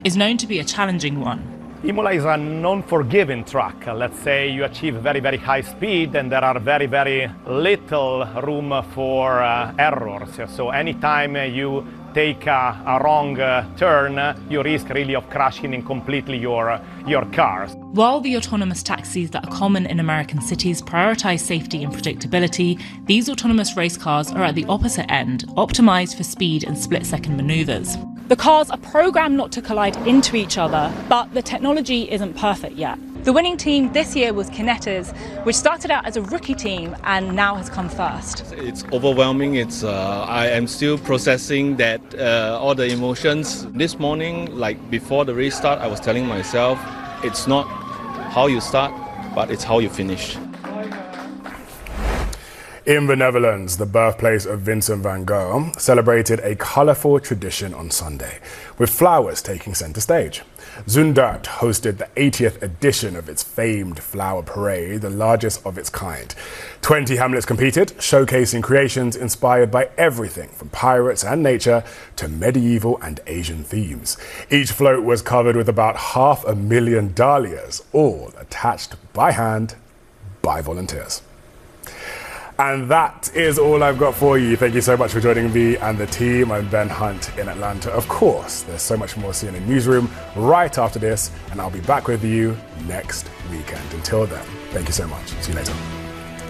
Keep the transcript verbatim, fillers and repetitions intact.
is known to be a challenging one. Imola is a non-forgiving track. Let's say you achieve very, very high speed and there are very, very little room for uh, errors. So anytime you take a, a wrong uh, turn, you risk really of crashing in completely your, your car. While the autonomous taxis that are common in American cities prioritise safety and predictability, these autonomous race cars are at the opposite end, optimised for speed and split-second manoeuvres. The cars are programmed not to collide into each other, but the technology isn't perfect yet. The winning team this year was Kinetters, which started out as a rookie team and now has come first. It's overwhelming. It's uh, I am still processing that uh, all the emotions. This morning, like before the race start, I was telling myself, it's not how you start, but it's how you finish. In the Netherlands, the birthplace of Vincent van Gogh celebrated a colourful tradition on Sunday, with flowers taking centre stage. Zundert hosted the eightieth edition of its famed flower parade, the largest of its kind. twenty hamlets competed, showcasing creations inspired by everything from pirates and nature to medieval and Asian themes. Each float was covered with about half a million dahlias, all attached by hand by volunteers. And that is all I've got for you. Thank you so much for joining me and the team. I'm Ben Hunt in Atlanta. Of course, there's so much more C N N Newsroom right after this, and I'll be back with you next weekend. Until then, thank you so much. See you later.